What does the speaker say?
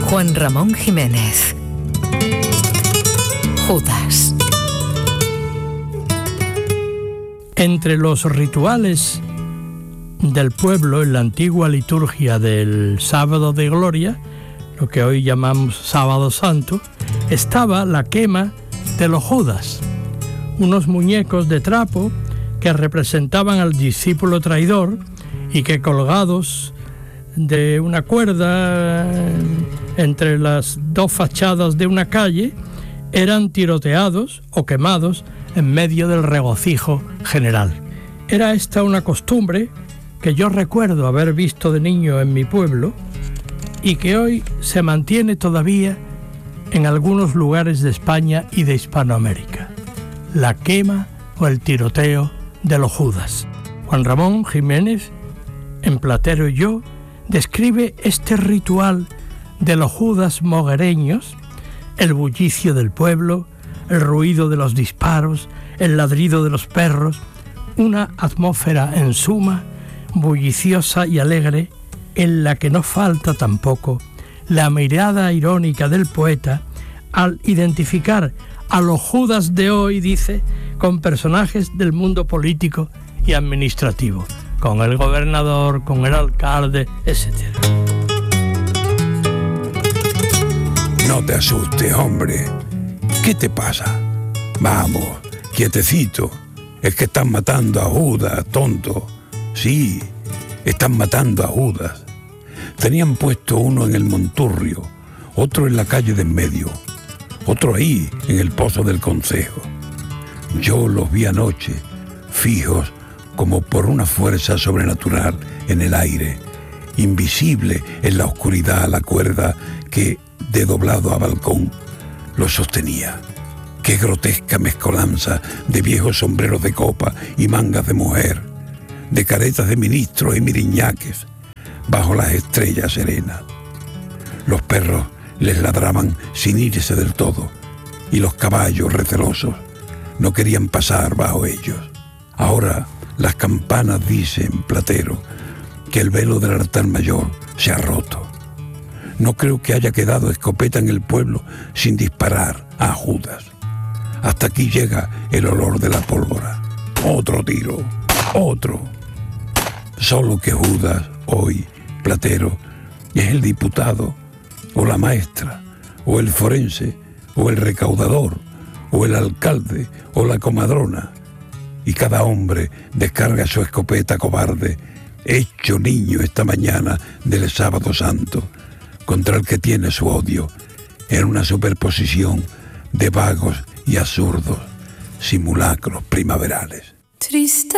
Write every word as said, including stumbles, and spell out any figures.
Juan Ramón Jiménez. Judas. Entre los rituales del pueblo en la antigua liturgia del Sábado de Gloria, lo que hoy llamamos Sábado Santo, estaba la quema de los Judas, unos muñecos de trapo que representaban al discípulo traidor y que, colgados de una cuerda entre las dos fachadas de una calle, eran tiroteados o quemados en medio del regocijo general. Era esta una costumbre que yo recuerdo haber visto de niño en mi pueblo y que hoy se mantiene todavía en algunos lugares de España y de Hispanoamérica. La quema o el tiroteo de los Judas. Juan Ramón Jiménez, en Platero y yo, describe este ritual de los Judas moguereños, el bullicio del pueblo, el ruido de los disparos, el ladrido de los perros, una atmósfera en suma, bulliciosa y alegre, en la que no falta tampoco la mirada irónica del poeta al identificar a los Judas de hoy, dice, con personajes del mundo político y administrativo, con el gobernador, con el alcalde, etcétera. No te asustes, hombre. ¿Qué te pasa? Vamos, quietecito. Es que están matando a Judas, tonto. Sí, están matando a Judas. Tenían puesto uno en el Monturrio, otro en la calle de en medio, otro ahí, en el pozo del Concejo. Yo los vi anoche, fijos como por una fuerza sobrenatural en el aire, invisible en la oscuridad la cuerda que, de doblado a balcón, los sostenía. Qué grotesca mezcolanza de viejos sombreros de copa y mangas de mujer, de caretas de ministros y miriñaques, bajo las estrellas serenas. Los perros les ladraban sin irse del todo, y los caballos recelosos no querían pasar bajo ellos. Ahora las campanas dicen, Platero, que el velo del altar mayor se ha roto. No creo que haya quedado escopeta en el pueblo sin disparar a Judas. Hasta aquí llega el olor de la pólvora. Otro tiro, otro. Solo que Judas, hoy, Platero, es el diputado, o la maestra, o el forense, o el recaudador, o el alcalde, o la comadrona. Y cada hombre descarga su escopeta cobarde, hecho niño esta mañana del Sábado Santo, contra el que tiene su odio, en una superposición de vagos y absurdos simulacros primaverales. Triste